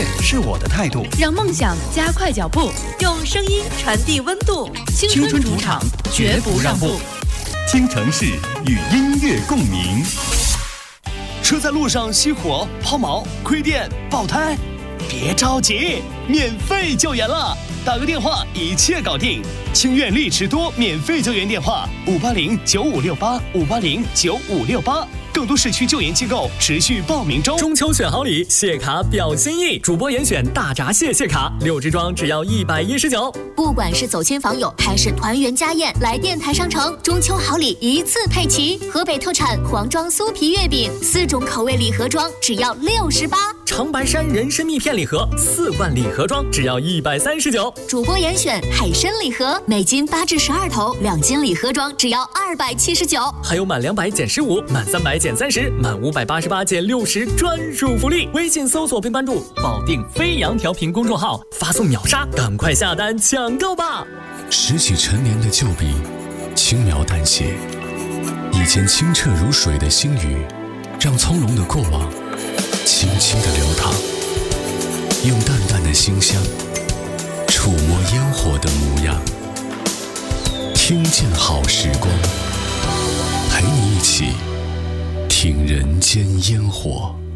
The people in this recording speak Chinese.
是我的态度， 让梦想加快脚步， 用声音传递温度。 青春主场，绝不让步。 听城市与音乐共鸣。 车在路上熄火、抛锚、亏电、爆胎，别着急，免费救援了！打个电话，一切搞定。清苑丽驰多免费救援电话：5809568，5809568。更多市区救援机构持续报名中。 中秋选好礼，谢卡表心意。主播严选大闸蟹卡，6支装只要119。 不管是走亲访友还是团圆家宴，来电台商城，中秋好礼一次配齐。河北特产黄庄酥皮月饼，4种口味礼盒装只要68。 长白山人参蜜片礼盒4罐礼盒装只要139。 主播严选海参礼盒，每斤8至12头，2斤礼盒装只要279。 还有满200减15，满300减30，满588减60专属福利。微信搜索并关注保定飞扬调频公众号，发送秒杀，赶快下单抢购吧！ 拾起陈年的旧笔，轻描淡写，以前清澈如水的星宇，让从容的过往轻轻地流淌，用淡淡的馨香触摸烟火的模样，听见好时光，陪你一起听人间烟火。